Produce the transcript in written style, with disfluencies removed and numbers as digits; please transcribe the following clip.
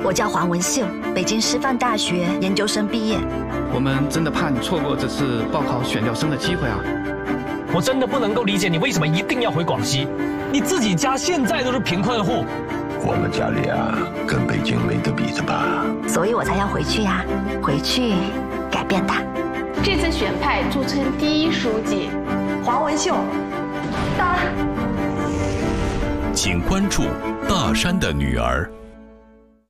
我叫黄文秀，北京师范大学研究生毕业。 我们真的怕你错过这次报考选调生的机会啊！ 我真的不能够理解你为什么一定要回广西，你自己家现在都是贫困户。 我们家里啊，跟北京没得比的吧？ 所以我才要回去呀，回去改变它。 这次选派著称第一书记黄文秀，到了。 请关注《大山的女儿》。